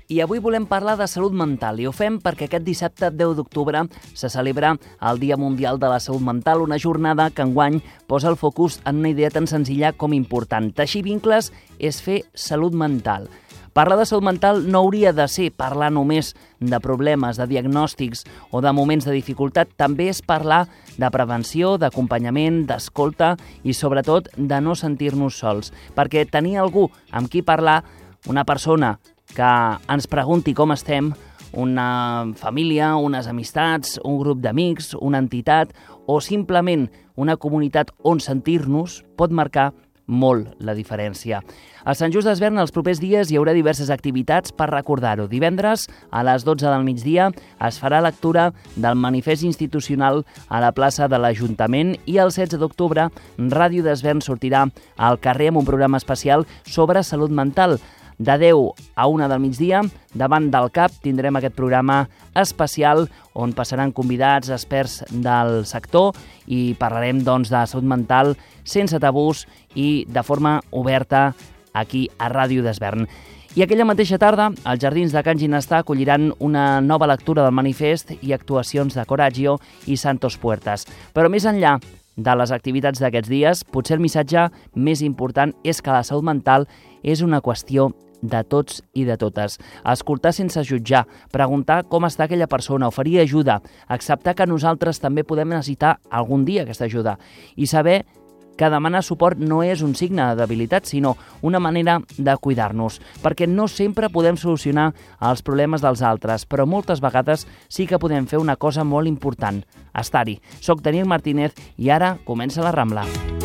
I avui volem parlar de salut mental i ho fem perquè aquest dissabte 10 d'octubre se celebra el Dia Mundial de la Salut Mental, una jornada que enguany posa el focus en una idea tan senzilla com important. Teixir vincles és fer salut mental. Parlar de salut mental no hauria de ser parlar només de problemes, de diagnòstics o de moments de dificultat. També és parlar de prevenció, d'acompanyament, d'escolta i, sobretot, de no sentir-nos sols. Perquè tenir algú amb qui parlar, una persona que ens pregunti com estem, una família, unes amistats, un grup d'amics, una entitat o simplement una comunitat on sentir-nos pot marcar molt la diferència. A Sant Just Desvern els propers dies hi haurà diverses activitats per recordar-ho. Divendres, a les 12 del migdia, es farà lectura del manifest institucional a la plaça de l'Ajuntament i el 16 d'octubre, Ràdio Desvern sortirà al carrer amb un programa especial sobre salut mental. De 10 a 1 del migdia, davant del CAP, tindrem aquest programa especial on passaran convidats, experts del sector i parlarem de salut mental sense tabús i de forma oberta aquí a Ràdio Desvern. I aquella mateixa tarda, els Jardins de Can Ginestà acolliran una nova lectura del manifest i actuacions de Coraggio i Santos Puertas. Però més enllà de les activitats d'aquests dies, potser el missatge més important és que la salut mental és una qüestió de tots i de totes. Escoltar sense jutjar, preguntar com està aquella persona, oferir ajuda, acceptar que nosaltres també podem necessitar algun dia aquesta ajuda i saber que demanar suport no és un signe de debilitat, sinó una manera de cuidar-nos, perquè no sempre podem solucionar els problemes dels altres, però moltes vegades sí que podem fer una cosa molt important, estar-hi. Soc Daniel Martínez i ara comença la Rambla.